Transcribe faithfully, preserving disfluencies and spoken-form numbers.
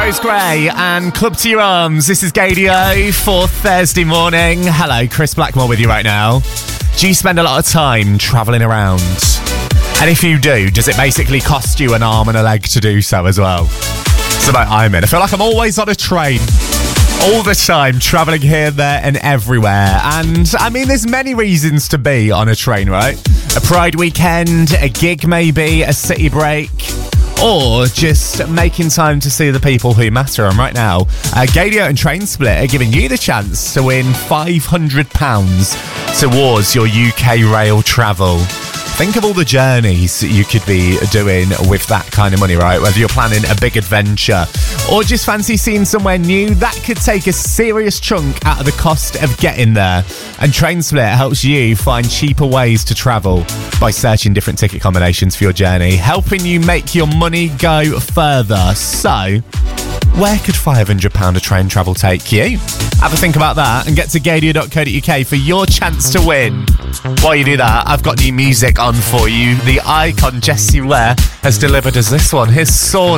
Rose Gray and Club to Your Arms. This is Gadio for Thursday morning. Hello, Chris Blackmore with you right now. Do you spend a lot of time travelling around? And if you do, does it basically cost you an arm and a leg to do so as well? It's about I'm in. I feel like I'm always on a train. All the time, travelling here, there and everywhere. And, I mean, there's many reasons to be on a train, right? A Pride weekend, a gig maybe, a city break, or just making time to see the people who matter. And right now, uh, Gadio and Train Split are giving you the chance to win five hundred pounds towards your U K rail travel. Think of all the journeys you could be doing with that kind of money, right? Whether you're planning a big adventure or just fancy seeing somewhere new, that could take a serious chunk out of the cost of getting there. And Train Split helps you find cheaper ways to travel by searching different ticket combinations for your journey, helping you make your money go further. So, where could five hundred pounds of train travel take you? Have a think about that and get to gadio dot co dot uk for your chance to win. While you do that, I've got new music on for you. The icon Jessie Ware has delivered us this one. Here's Saw